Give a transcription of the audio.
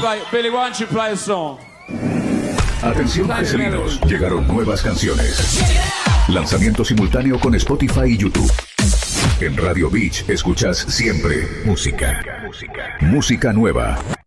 Billy, why don't you play a song? Atención, geselinos, llegaron nuevas canciones. Lanzamiento simultáneo con Spotify y YouTube. En Radio Beach escuchas siempre música. Música nueva.